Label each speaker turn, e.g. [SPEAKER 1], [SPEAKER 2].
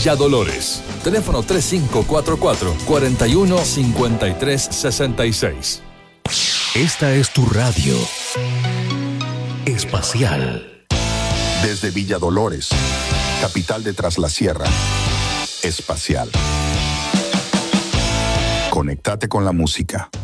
[SPEAKER 1] Villa Dolores. Teléfono 3544-415366. Esta es tu radio espacial.
[SPEAKER 2] Desde Villa Dolores, capital de Tras la Sierra, espacial. Conectate con la música.